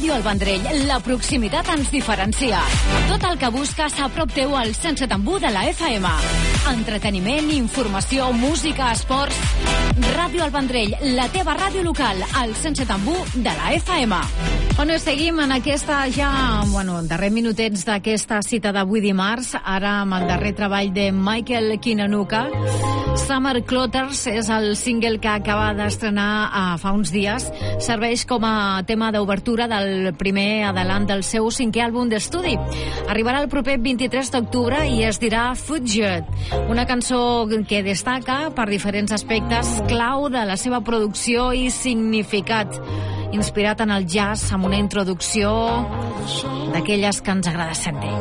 Ràdio El Vendrell, la proximitat ens diferencia. Tot el que busques a prop teu al 107.1 de la FM. Entreteniment, informació, música, esports. Ràdio El Vendrell, la teva ràdio local, al 107.1 de la FM. Bueno, seguim en aquesta darrer minutets d'aquesta cita d'avui dimarts, ara amb el darrer treball de Michael Kiwanuka. Summer Clotters és el single que acaba d'estrenar fa uns dies. Serveix com a tema d'obertura del primer adelant del seu 5è àlbum d'estudi. Arribarà el proper 23 d'octubre i es dirà Fudged, una cançó que destaca per diferents aspectes clau de la seva producció i significat, inspirat en el jazz, amb una introducció d'aquelles que ens agrada sentir.